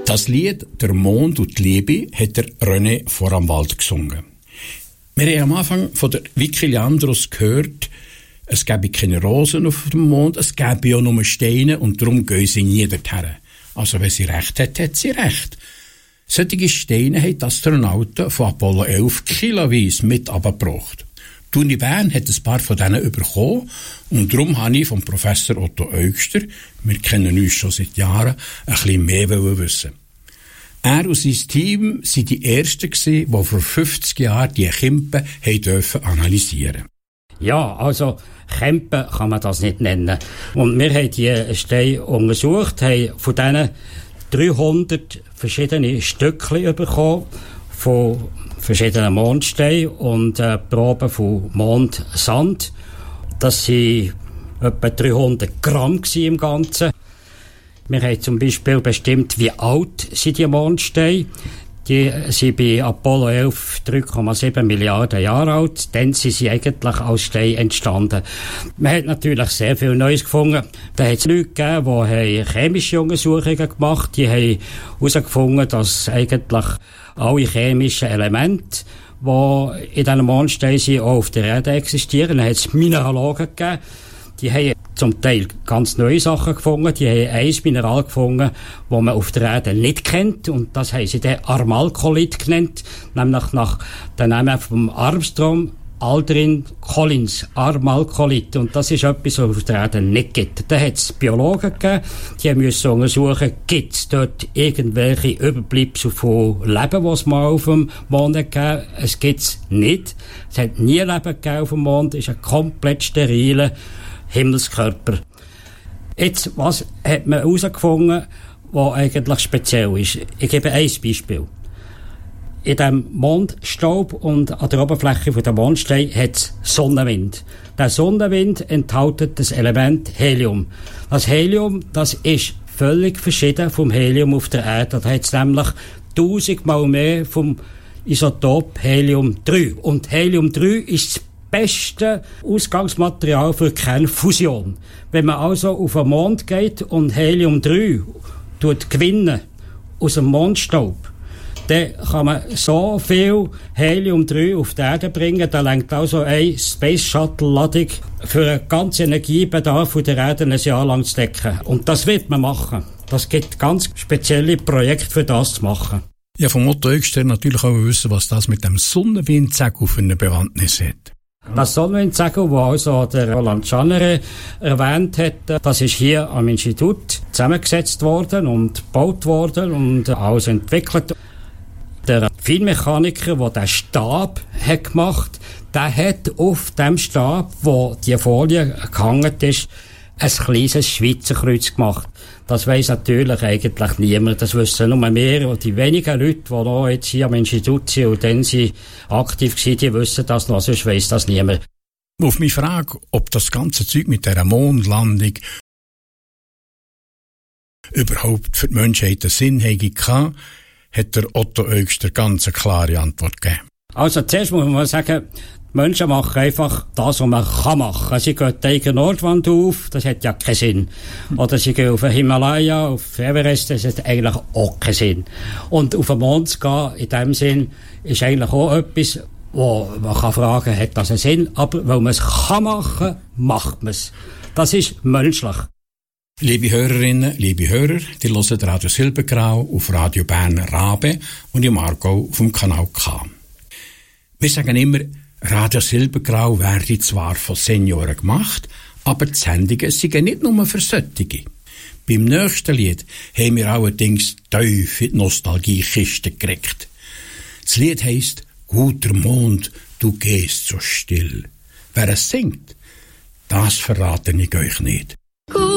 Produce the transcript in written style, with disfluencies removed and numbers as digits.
Das Lied «Der Mond und die Liebe» hat der René vor am Wald gesungen. Wir haben am Anfang von der Vicky Leandros gehört, es gäbe keine Rosen auf dem Mond, es gäbe ja nur Steine und darum gehen sie nie dorthin. Also wenn sie recht hat, hat sie recht. Solche Steine haben die Astronauten von Apollo 11 kiloweise mit abgebracht. Die Uni Bern hat ein paar von denen bekommen und darum habe ich vom Professor Otto Eugster, wir kennen uns schon seit Jahren, ein bisschen mehr wissen. Er und sein Team waren die Ersten, die vor 50 Jahren die Kimpen analysieren durften. Ja, also Kämpen kann man das nicht nennen. Und wir haben die Steine untersucht, haben von diesen 300 verschiedene Stückchen bekommen, von verschiedenen Mondsteinen und Proben von Mondsand. Das waren etwa 300 Gramm im Ganzen. Wir haben zum Beispiel bestimmt, wie alt sind die Mondsteine. Die sind bei Apollo 11 3,7 Milliarden Jahre alt. Dann sind sie eigentlich als Stein entstanden. Man hat natürlich sehr viel Neues gefunden. Da hat es Leute gegeben, die chemische Untersuchungen gemacht haben. Die haben herausgefunden, dass eigentlich alle chemischen Elemente, die in diesen Mondsteinen sind, auch auf der Erde existieren. Dann hat es Mineralogen gegeben. Die haben zum Teil ganz neue Sachen gefunden. Die haben ein Mineral gefunden, das man auf der Erde nicht kennt. Und das haben sie dann Armalcolit genannt. Nämlich nach dem Namen vom Armstrong Aldrin Collins. Armalcolit. Und das ist etwas, was es auf der Erde nicht gibt. Da hat es Biologen gegeben. Die müssen untersuchen, gibt es dort irgendwelche Überbleibsel von Leben, was es mal auf dem Mond gegeben hat. Es gibt es nicht. Es hat nie Leben gegeben auf dem Mond. Es ist ein komplett steriler Himmelskörper. Jetzt, was hat man herausgefunden, was eigentlich speziell ist? Ich gebe ein Beispiel. In dem Mondstaub und an der Oberfläche der Mondsteine hat es Sonnenwind. Der Sonnenwind enthält das Element Helium. Das Helium, das ist völlig verschieden vom Helium auf der Erde. Da hat es nämlich 1000-mal mehr vom Isotop Helium-3. Und Helium-3 ist das beste Ausgangsmaterial für Kernfusion. Wenn man also auf den Mond geht und Helium-3 gewinnen aus dem Mondstaub, dann kann man so viel Helium-3 auf die Erde bringen, da reicht also eine Space Shuttle-Ladung für den ganzen Energiebedarf der Erde ein Jahr lang zu decken. Und das wird man machen. Das gibt ganz spezielle Projekte für das zu machen. Ja, vom Otto Eugster natürlich auch wissen, was das mit dem Sonnenwindsegel für eine Bewandtnis hat. Das Sonnenwindsegel, das also der Roland Schanere erwähnt hat, das ist hier am Institut zusammengesetzt worden und gebaut worden und alles entwickelt. Der Feinmechaniker, der den Stab hat gemacht, der hat auf dem Stab, wo die Folie gehangen ist, ein kleines Schweizer Kreuz gemacht. Das weiss natürlich eigentlich niemand. Das wissen nur wir und die wenigen Leute, die noch jetzt hier am Institut sind und dann sie aktiv waren, die wissen das noch, sonst weiss das niemand. Auf meine Frage, ob das ganze Zeug mit dieser Mondlandung überhaupt für die Menschheit einen Sinn hatte, hat der Otto Eugster ganz eine klare Antwort gegeben. Also zuerst muss man sagen, die Menschen machen einfach das, was man kann machen. Sie gehen die eigene Nordwand auf, das hat ja keinen Sinn. Oder sie gehen auf den Himalaya, auf Everest, das hat eigentlich auch keinen Sinn. Und auf den Mond zu gehen, in dem Sinn, ist eigentlich auch etwas, wo man kann fragen, hat das einen Sinn? Aber weil man es kann machen, macht man es. Das ist menschlich. Liebe Hörerinnen, liebe Hörer, die hören Radio Silbergrau auf Radio Bern Rabe und im Aargau vom Kanal K. Wir sagen immer, Radio Silbergrau werde zwar von Senioren gemacht, aber die Sendungen sind nicht nur für solche. Beim nächsten Lied haben wir allerdings tief in die Nostalgiekiste gekriegt. Das Lied heisst «Guter Mond, du gehst so still». Wer es singt, das verrate ich euch nicht.